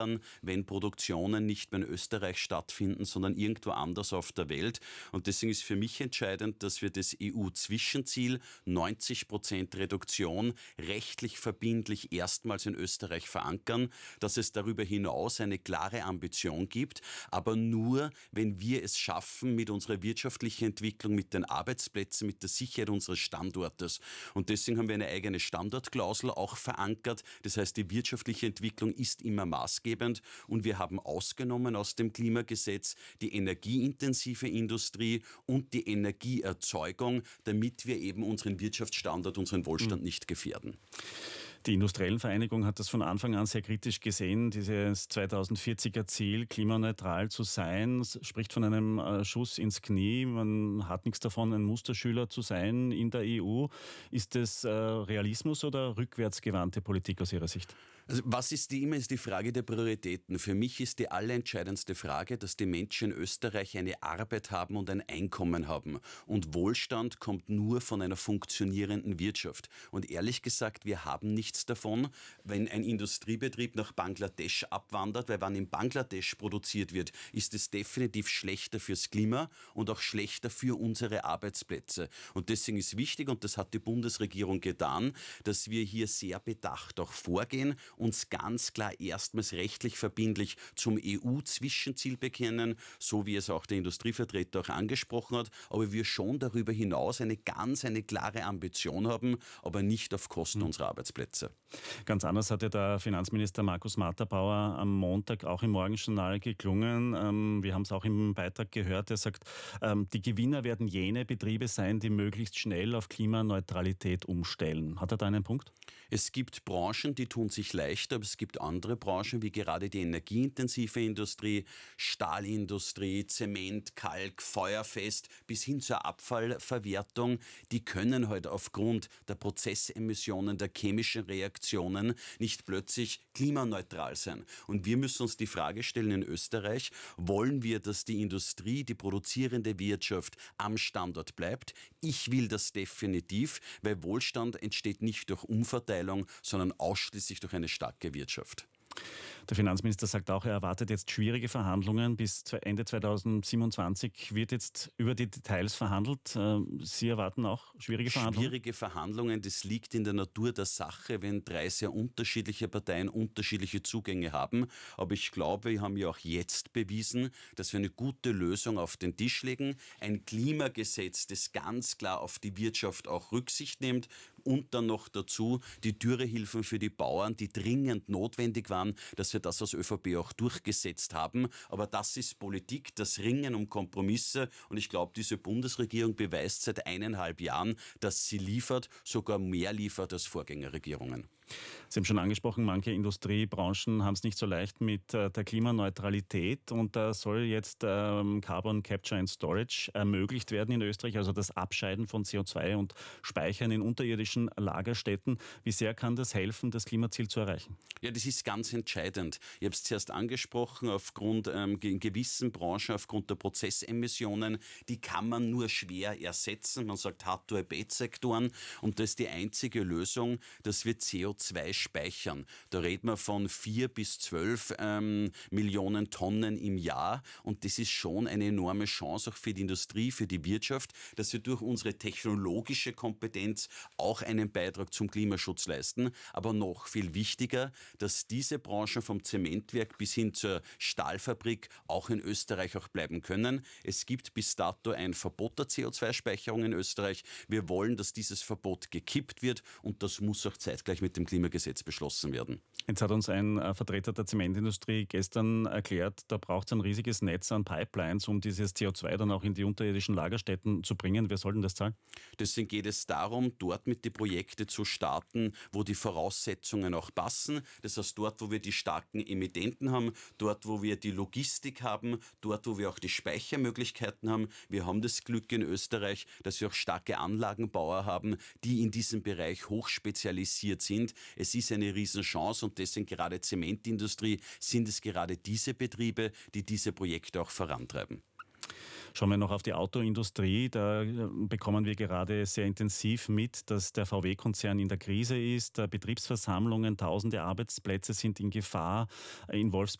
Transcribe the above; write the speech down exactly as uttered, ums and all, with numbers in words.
wenn Produktionen nicht mehr in Österreich stattfinden, sondern irgendwo anders auf der Welt. Und deswegen ist für mich entscheidend, dass wir das E U-Zwischenziel neunzig Prozent Reduktion rechtlich verbindlich erstmals in Österreich verankern, dass es darüber hinaus eine klare Ambition gibt, aber nur, wenn wir es schaffen, mit unserer wirtschaftlichen Entwicklung, mit den Arbeitsplätzen, mit der Sicherheit unseres Standortes. Und deswegen haben wir eine eigene Standortklausel auch verankert. Das heißt, die wirtschaftliche Entwicklung ist immer maßgebend. Und wir haben ausgenommen aus dem Klimagesetz die energieintensive Industrie und die Energieerzeugung, damit wir eben unseren Wirtschaftsstandort, unseren Wohlstand mhm. nicht gefährden. Die Industriellenvereinigung hat das von Anfang an sehr kritisch gesehen, dieses zweitausendvierziger Ziel, klimaneutral zu sein, spricht von einem Schuss ins Knie. Man hat nichts davon, ein Musterschüler zu sein in der E U. Ist das Realismus oder rückwärtsgewandte Politik aus Ihrer Sicht? Also was ist die immer ist die Frage der Prioritäten. Für mich ist die allerentscheidendste Frage, dass die Menschen in Österreich eine Arbeit haben und ein Einkommen haben. Und Wohlstand kommt nur von einer funktionierenden Wirtschaft. Und ehrlich gesagt, wir haben nichts davon, wenn ein Industriebetrieb nach Bangladesch abwandert, weil wenn in Bangladesch produziert wird, ist es definitiv schlechter fürs Klima und auch schlechter für unsere Arbeitsplätze. Und deswegen ist wichtig, und das hat die Bundesregierung getan, dass wir hier sehr bedacht auch vorgehen, uns ganz klar erstmals rechtlich verbindlich zum E U-Zwischenziel bekennen, so wie es auch der Industrievertreter auch angesprochen hat, aber wir schon darüber hinaus eine ganz, eine klare Ambition haben, aber nicht auf Kosten mhm. unserer Arbeitsplätze. Ganz anders hat ja der Finanzminister Markus Matterbauer am Montag auch im Morgenjournal geklungen. Wir haben es auch im Beitrag gehört. Er sagt, die Gewinner werden jene Betriebe sein, die möglichst schnell auf Klimaneutralität umstellen. Hat er da einen Punkt? Es gibt Branchen, die tun sich leichter, aber es gibt andere Branchen, wie gerade die energieintensive Industrie, Stahlindustrie, Zement, Kalk, Feuerfest bis hin zur Abfallverwertung. Die können halt aufgrund der Prozessemissionen, der chemischen Reaktionen nicht plötzlich klimaneutral sein. Und wir müssen uns die Frage stellen in Österreich, wollen wir, dass die Industrie, die produzierende Wirtschaft am Standort bleibt? Ich will das definitiv, weil Wohlstand entsteht nicht durch Umverteilung, sondern ausschließlich durch eine starke Wirtschaft. Der Finanzminister sagt auch, er erwartet jetzt schwierige Verhandlungen. Bis Ende zweitausendsiebenundzwanzig wird jetzt über die Details verhandelt. Sie erwarten auch schwierige Verhandlungen? Schwierige Verhandlungen, das liegt in der Natur der Sache, wenn drei sehr unterschiedliche Parteien unterschiedliche Zugänge haben. Aber ich glaube, wir haben ja auch jetzt bewiesen, dass wir eine gute Lösung auf den Tisch legen. Ein Klimagesetz, das ganz klar auf die Wirtschaft auch Rücksicht nimmt. Und dann noch dazu die Dürrehilfen für die Bauern, die dringend notwendig waren, dass wir das als ÖVP auch durchgesetzt haben. Aber das ist Politik, das Ringen um Kompromisse. Und ich glaube, diese Bundesregierung beweist seit eineinhalb Jahren, dass sie liefert, sogar mehr liefert als Vorgängerregierungen. Sie haben schon angesprochen, manche Industriebranchen haben es nicht so leicht mit der Klimaneutralität und da soll jetzt ähm, Carbon Capture and Storage ermöglicht werden in Österreich, also das Abscheiden von C O zwei und Speichern in unterirdischen Lagerstätten. Wie sehr kann das helfen, das Klimaziel zu erreichen? Ja, das ist ganz entscheidend. Ich habe es zuerst angesprochen, aufgrund ähm, in gewissen Branchen, aufgrund der Prozessemissionen, die kann man nur schwer ersetzen. Man sagt Hard-to-Abate-Sektoren und das ist die einzige Lösung, dass wir C O zwei speichern. Da reden wir von vier bis zwölf ähm, Millionen Tonnen im Jahr und das ist schon eine enorme Chance auch für die Industrie, für die Wirtschaft, dass wir durch unsere technologische Kompetenz auch einen Beitrag zum Klimaschutz leisten. Aber noch viel wichtiger, dass diese Branchen vom Zementwerk bis hin zur Stahlfabrik auch in Österreich auch bleiben können. Es gibt bis dato ein Verbot der C O zwei Speicherung in Österreich. Wir wollen, dass dieses Verbot gekippt wird und das muss auch zeitgleich mit dem Klimagesetz beschlossen werden. Jetzt hat uns ein Vertreter der Zementindustrie gestern erklärt, da braucht es ein riesiges Netz an Pipelines, um dieses C O zwei dann auch in die unterirdischen Lagerstätten zu bringen. Wer soll denn das zahlen? Deswegen geht es darum, dort mit die Projekte zu starten, wo die Voraussetzungen auch passen. Das heißt, dort, wo wir die starken Emittenten haben, dort, wo wir die Logistik haben, dort, wo wir auch die Speichermöglichkeiten haben. Wir haben das Glück in Österreich, dass wir auch starke Anlagenbauer haben, die in diesem Bereich hochspezialisiert sind. Es ist eine Riesenchance und deswegen gerade Zementindustrie sind es gerade diese Betriebe, die diese Projekte auch vorantreiben. Schauen wir noch auf die Autoindustrie. Da äh, bekommen wir gerade sehr intensiv mit, dass der V W-Konzern in der Krise ist. Betriebsversammlungen, tausende Arbeitsplätze sind in Gefahr. In Wolfsburg